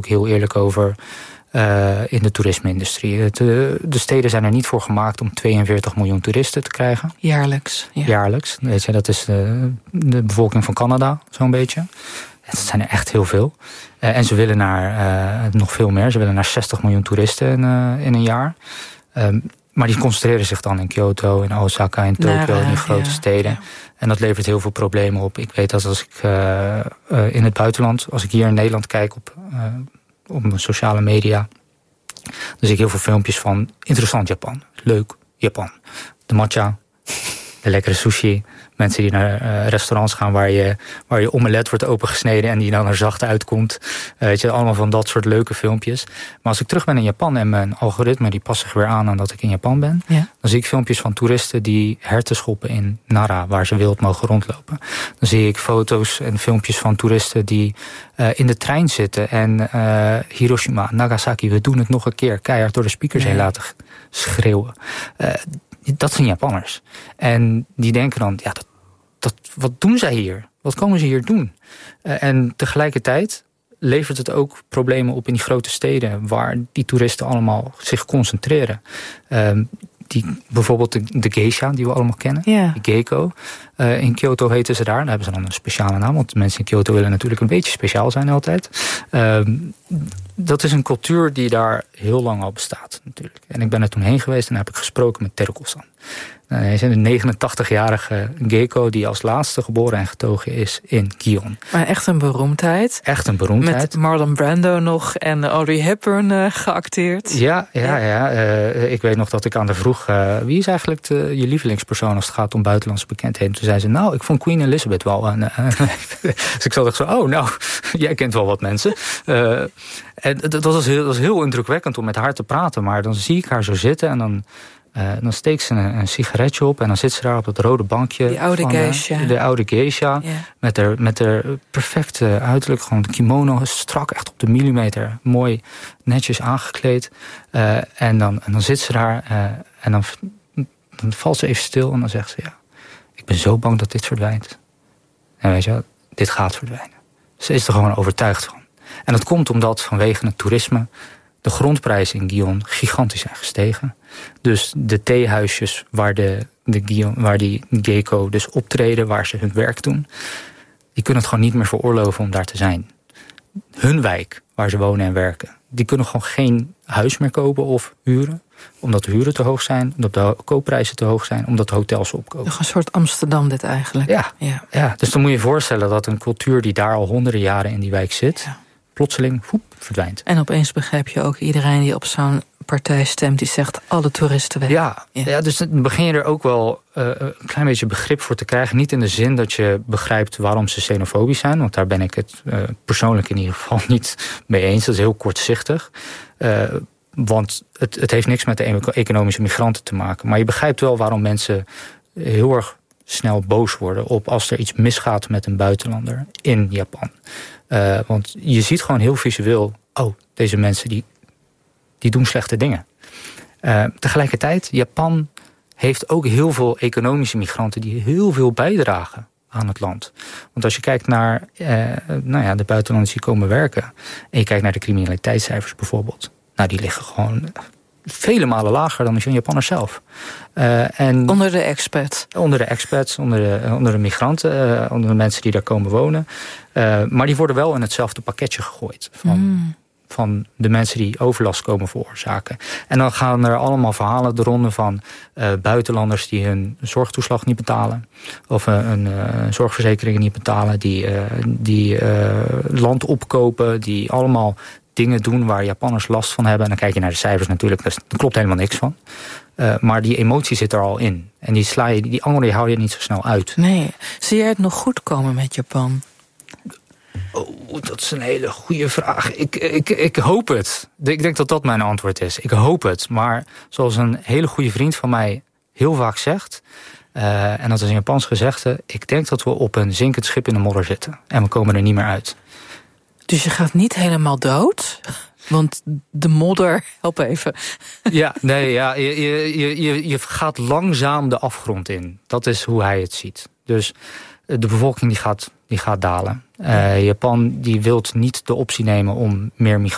heel eerlijk over in de toerisme-industrie. De steden zijn er niet voor gemaakt om 42 miljoen toeristen te krijgen. Jaarlijks. Ja. Jaarlijks. Weet je, dat is de bevolking van Canada, zo'n beetje. Dat zijn er echt heel veel. En ze willen naar nog veel meer. Ze willen naar 60 miljoen toeristen in een jaar. Maar die concentreren zich dan in Kyoto, in Osaka, in Tokio, in die grote steden. Ja. En dat levert heel veel problemen op. Ik weet dat als ik in het buitenland, als ik hier in Nederland kijk op mijn sociale media, dan zie ik heel veel filmpjes van interessant Japan. Leuk Japan. De matcha, de lekkere sushi. Mensen die naar restaurants gaan waar je omelet wordt opengesneden en die dan er zacht uitkomt. Weet je, allemaal van dat soort leuke filmpjes. Maar als ik terug ben in Japan en mijn algoritme die past zich weer aan dat ik in Japan ben, dan zie ik filmpjes van toeristen die herten schoppen in Nara, waar ze wild mogen rondlopen. Dan zie ik foto's en filmpjes van toeristen die in de trein zitten en Hiroshima, Nagasaki, we doen het nog een keer, keihard door de speakers heen laten schreeuwen. Dat zijn Japanners. En die denken dan, ja, wat doen zij hier? Wat komen ze hier doen? En tegelijkertijd levert het ook problemen op in die grote steden waar die toeristen allemaal zich concentreren. Bijvoorbeeld de geisha, die we allemaal kennen. Yeah. De geiko. In Kyoto heten ze daar. Daar hebben ze dan een speciale naam. Want de mensen in Kyoto willen natuurlijk een beetje speciaal zijn altijd. Dat is een cultuur die daar heel lang al bestaat natuurlijk. En ik ben er toen heen geweest en heb ik gesproken met Teruko-san. Hij is een 89-jarige geiko die als laatste geboren en getogen is in Gion. Maar echt een beroemdheid. Echt een beroemdheid. Met Marlon Brando nog en Audrey Hepburn geacteerd. Ja. Ik weet nog dat ik aan haar vroeg, wie is eigenlijk je lievelingspersoon als het gaat om buitenlandse bekendheden? Toen zei ze, nou, ik vond Queen Elizabeth wel. Dus ik zat echt zo, oh, nou, jij kent wel wat mensen. En dat was heel indrukwekkend om met haar te praten. Maar dan zie ik haar zo zitten en dan steekt ze een sigaretje op en dan zit ze daar op dat rode bankje. Die oude geisha. De oude geisha. Yeah. Met haar perfecte uiterlijk. Gewoon de kimono strak, echt op de millimeter. Mooi, netjes aangekleed. En dan zit ze daar en dan valt ze even stil en dan zegt ze, ja, ik ben zo bang dat dit verdwijnt. En weet je wel, dit gaat verdwijnen. Ze is er gewoon overtuigd van. En dat komt omdat vanwege het toerisme de grondprijzen in Gion gigantisch zijn gestegen. Dus de theehuisjes waar die geiko dus optreden, waar ze hun werk doen, die kunnen het gewoon niet meer veroorloven om daar te zijn. Hun wijk, waar ze wonen en werken, die kunnen gewoon geen huis meer kopen of huren. Omdat de huren te hoog zijn, omdat de koopprijzen te hoog zijn, omdat de hotels opkopen. Een soort Amsterdam dit eigenlijk. Ja, dus dan moet je je voorstellen dat een cultuur die daar al honderden jaren in die wijk zit, plotseling verdwijnt. En opeens begrijp je ook iedereen die op zo'n partij stemt, die zegt alle toeristen weg. Ja, dus dan begin je er ook wel een klein beetje begrip voor te krijgen. Niet in de zin dat je begrijpt waarom ze xenofobisch zijn, want daar ben ik het persoonlijk in ieder geval niet mee eens. Dat is heel kortzichtig. Want het heeft niks met de economische migranten te maken. Maar je begrijpt wel waarom mensen heel erg snel boos worden op als er iets misgaat met een buitenlander in Japan. Want je ziet gewoon heel visueel, oh, deze mensen die doen slechte dingen. Tegelijkertijd, Japan heeft ook heel veel economische migranten die heel veel bijdragen aan het land. Want als je kijkt naar de buitenlanders die komen werken en je kijkt naar de criminaliteitscijfers bijvoorbeeld, nou, die liggen gewoon vele malen lager dan de Japanners zelf. Onder de expats? Onder de expats, onder de migranten, onder de mensen die daar komen wonen. Maar die worden wel in hetzelfde pakketje gegooid van de mensen die overlast komen veroorzaken. En dan gaan er allemaal verhalen de ronde van buitenlanders die hun zorgtoeslag niet betalen. Of een zorgverzekering niet betalen. Die land opkopen. Die allemaal dingen doen waar Japanners last van hebben. En dan kijk je naar de cijfers natuurlijk. Daar klopt helemaal niks van. Maar die emotie zit er al in. En die angel hou je niet zo snel uit. Nee. Zie jij het nog goed komen met Japan? Oh, dat is een hele goede vraag. Ik hoop het. Ik denk dat dat mijn antwoord is. Ik hoop het. Maar zoals een hele goede vriend van mij heel vaak zegt, en dat is een Japans gezegde, ik denk dat we op een zinkend schip in de modder zitten. En we komen er niet meer uit. Dus je gaat niet helemaal dood? Want de modder, help even. Je gaat langzaam de afgrond in. Dat is hoe hij het ziet. Dus de bevolking die gaat dalen. Japan die wilt niet de optie nemen om meer migranten